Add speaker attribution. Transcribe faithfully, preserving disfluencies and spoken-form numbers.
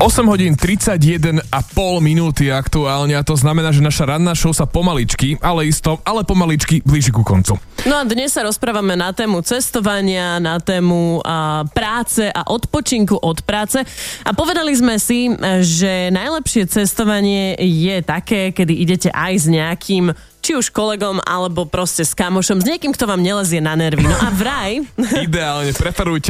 Speaker 1: osem hodín tridsaťjeden a pol minúty aktuálne a to znamená, že naša ranná show sa pomaličky, ale isto, ale pomaličky blíži ku koncu.
Speaker 2: No a dnes sa rozprávame na tému cestovania, na tému a, práce a odpočinku od práce a povedali sme si, že najlepšie cestovanie je také, kedy idete aj s nejakým či už kolegom, alebo proste s kamošom, s niekým, kto vám nelezie na nervy. No a vraj...
Speaker 1: Ideálne, preferujte